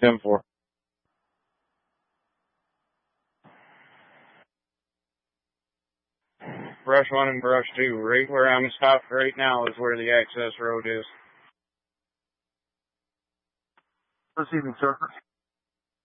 10-4. Brush 1 and brush 2. Right where I'm stopped right now is where the access road is. Receiving, sir.